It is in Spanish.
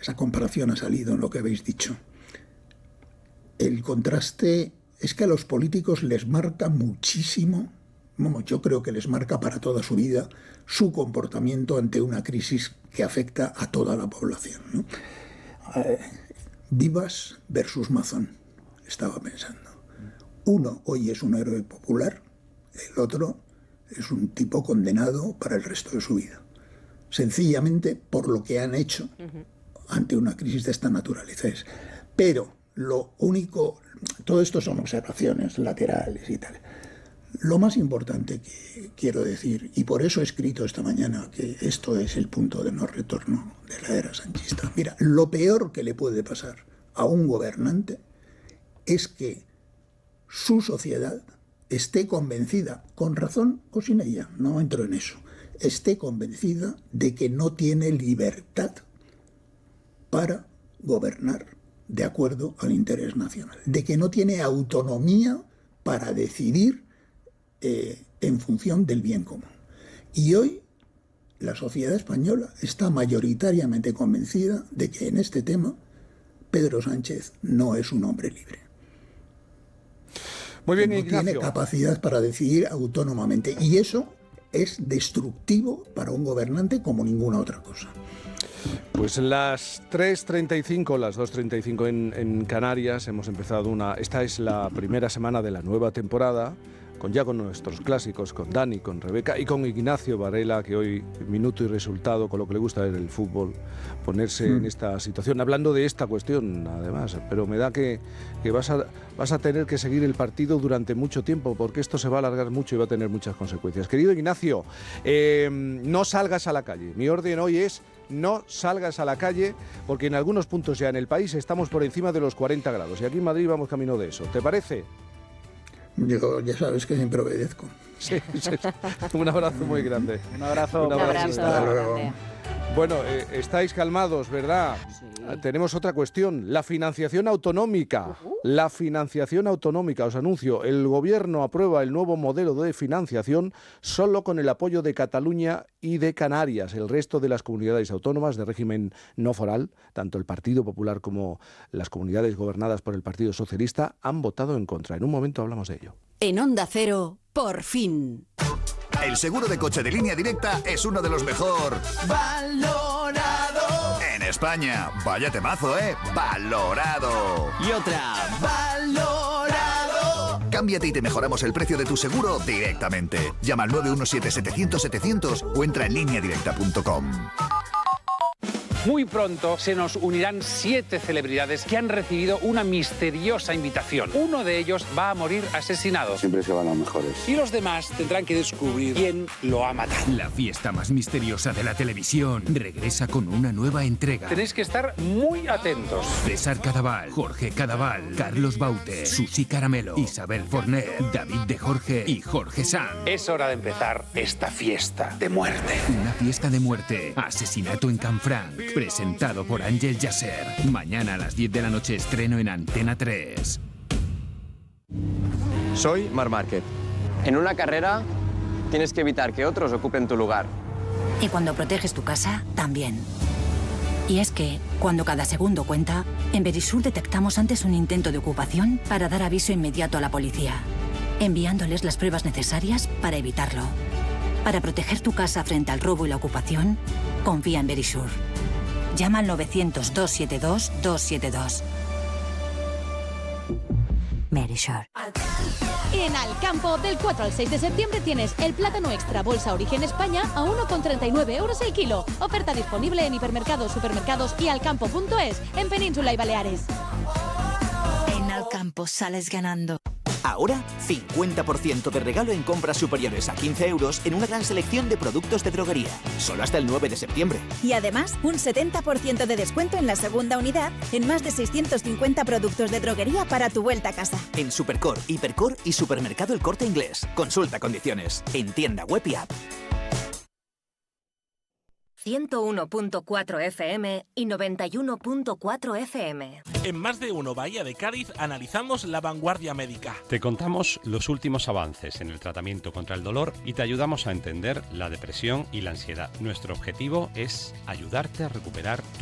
esa comparación ha salido en lo que habéis dicho. El contraste es que a los políticos les marca muchísimo, yo creo que les marca para toda su vida, su comportamiento ante una crisis que afecta a toda la población, ¿no? Vivas versus Mazón, estaba pensando. Uno hoy es un héroe popular, el otro es un tipo condenado para el resto de su vida, sencillamente por lo que han hecho ante una crisis de esta naturaleza. Pero lo único, todo esto son observaciones laterales y tal. Lo más importante que quiero decir, y por eso he escrito esta mañana que esto es el punto de no retorno de la era sanchista. Mira, lo peor que le puede pasar a un gobernante es que su sociedad esté convencida, con razón o sin ella, no entro en eso, esté convencida de que no tiene libertad para gobernar de acuerdo al interés nacional, de que no tiene autonomía para decidir en función del bien común. Y hoy la sociedad española está mayoritariamente convencida de que en este tema Pedro Sánchez no es un hombre libre. Muy bien, no Ignacio. Tiene capacidad para decidir autónomamente, y eso es destructivo para un gobernante como ninguna otra cosa. Pues las 3:35, las 2:35 en Canarias, hemos empezado esta es la primera semana de la nueva temporada, con nuestros clásicos, con Dani, con Rebeca y con Ignacio Varela, que hoy, minuto y resultado, con lo que le gusta ver el fútbol, ponerse en esta situación, hablando de esta cuestión, además. Pero me da que vas a tener que seguir el partido durante mucho tiempo, porque esto se va a alargar mucho y va a tener muchas consecuencias. Querido Ignacio, no salgas a la calle. Mi orden hoy es: no salgas a la calle, porque en algunos puntos ya en el país estamos por encima de los 40 grados, y aquí en Madrid vamos camino de eso. ¿Te parece? Yo ya sabes que siempre obedezco. Sí. Un abrazo muy grande. Un abrazo. Un abrazo. Hasta luego. Bueno, estáis calmados, ¿verdad? Sí. Tenemos otra cuestión, la financiación autonómica. La financiación autonómica, os anuncio, el Gobierno aprueba el nuevo modelo de financiación solo con el apoyo de Cataluña y de Canarias. El resto de las comunidades autónomas de régimen no foral, tanto el Partido Popular como las comunidades gobernadas por el Partido Socialista, han votado en contra. En un momento hablamos de ello. En Onda Cero, por fin. El seguro de coche de Línea Directa es uno de los mejor valorado en España. Vaya temazo, ¿eh? Valorado. Y otra, valorado. Cámbiate y te mejoramos el precio de tu seguro directamente. Llama al 917-700-700 o entra en lineadirecta.com. Muy pronto se nos unirán 7 celebridades que han recibido una misteriosa invitación. Uno de ellos va a morir asesinado. Siempre se van los mejores. Y los demás tendrán que descubrir quién lo ha matado. La fiesta más misteriosa de la televisión regresa con una nueva entrega. Tenéis que estar muy atentos. César Cadaval, Jorge Cadaval, Carlos Baute, Susi Caramelo, Isabel Forner, David de Jorge y Jorge Sanz. Es hora de empezar esta fiesta de muerte. Una fiesta de muerte. Asesinato en Canfranc. Presentado por Ángel Yasser. Mañana a las 10 de la noche estreno en Antena 3. Soy Marc Márquez. En una carrera tienes que evitar que otros ocupen tu lugar. Y cuando proteges tu casa, también. Y es que, cuando cada segundo cuenta, en Verisur detectamos antes un intento de ocupación para dar aviso inmediato a la policía, enviándoles las pruebas necesarias para evitarlo. Para proteger tu casa frente al robo y la ocupación, confía en Verisur. Llama al 900-272-272. Verisur. En Alcampo, del 4 al 6 de septiembre tienes el plátano extra bolsa Origen España a 1,39 € el kilo. Oferta disponible en hipermercados, supermercados y alcampo.es en Península y Baleares. En Alcampo sales ganando. Ahora, 50% de regalo en compras superiores a 15 € en una gran selección de productos de droguería. Solo hasta el 9 de septiembre. Y además, un 70% de descuento en la segunda unidad en más de 650 productos de droguería para tu vuelta a casa. En Supercor, Hipercor y Supermercado El Corte Inglés. Consulta condiciones. En tienda web y app. 101.4 FM y 91.4 FM. En Más de Uno Bahía de Cádiz analizamos la vanguardia médica. Te contamos los últimos avances en el tratamiento contra el dolor y te ayudamos a entender la depresión y la ansiedad. Nuestro objetivo es ayudarte a recuperar tu